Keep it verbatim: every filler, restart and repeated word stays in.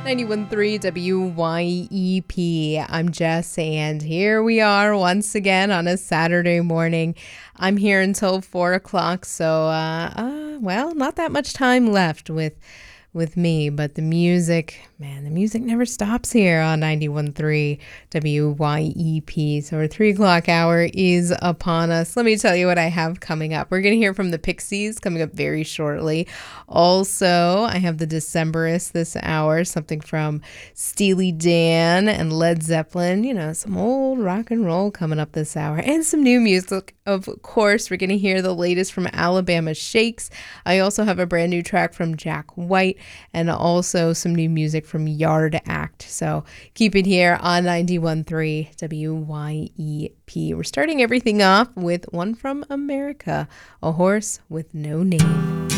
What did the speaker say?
ninety-one point three W Y E P. I'm Jess, and here we are once again on a Saturday morning. I'm here until four o'clock, so, uh, uh, well, not that much time left with with me, but the music, man, the music never stops here on ninety-one point three W Y E P. So our three o'clock hour is upon us. Let me tell you what I have coming up. We're going to hear from the Pixies coming up very shortly. Also, I have the Decemberists this hour, something from Steely Dan and Led Zeppelin, you know, some old rock and roll coming up this hour, and some new music. Of course, we're going to hear the latest from Alabama Shakes. I also have a brand new track from Jack White, and also some new music from Yard Act. So keep it here on ninety-one point three W Y E P. We're starting everything off with one from America, A Horse with No Name.